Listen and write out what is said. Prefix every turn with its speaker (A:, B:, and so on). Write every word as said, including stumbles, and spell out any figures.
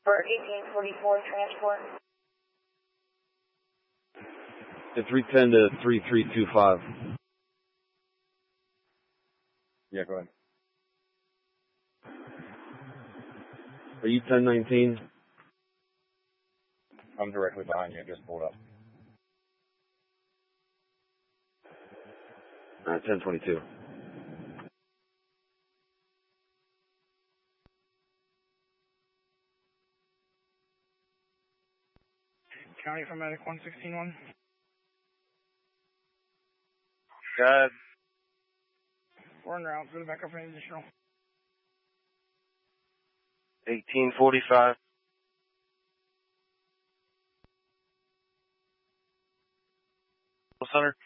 A: For eighteen forty-four transport.
B: The three ten to three three two five.
C: Yeah, go ahead.
B: Are you ten nineteen?
C: I'm directly behind you. Just pulled up.
B: Uh, ten twenty-two.
D: County for Medic one sixteen one.
C: Good.
D: We're en route. Go to back up for any additional.
C: eighteen forty-five. Center.